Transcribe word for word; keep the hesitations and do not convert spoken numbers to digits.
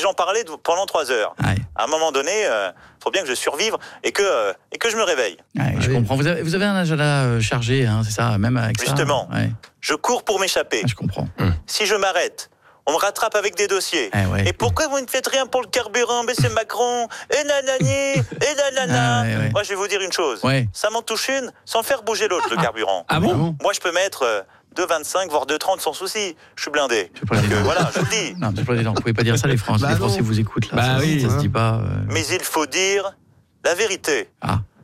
j'en parlais pendant trois heures. Ouais. À un moment donné, il euh, faut bien que je survive et que, euh, et que je me réveille. Ouais, je Oui. comprends. Vous avez, vous avez un agenda euh, chargé, hein, c'est ça, même avec Justement. ça. Ouais. Je cours pour m'échapper. Ah, je comprends. Si je m'arrête, on me rattrape avec des dossiers. Eh ouais. Et pourquoi vous ne faites rien pour le carburant? Mais c'est Macron, et nanani, et nanana. Ah, ouais, ouais. Moi, je vais vous dire une chose. Ouais. Ça m'en touche une sans faire bouger l'autre, le carburant. Ah bon? Moi, je peux mettre euh, deux vingt-cinq, voire deux trente sans souci. Je suis blindé. Monsieur le Donc, Président. euh, voilà, je vous le dis. Non, monsieur le Président, vous pouvez pas dire ça, les Français. Bah les Français non. vous écoutent là. Bah ça, oui, ça se hein. dit pas. euh. Mais il faut dire la vérité. Ah.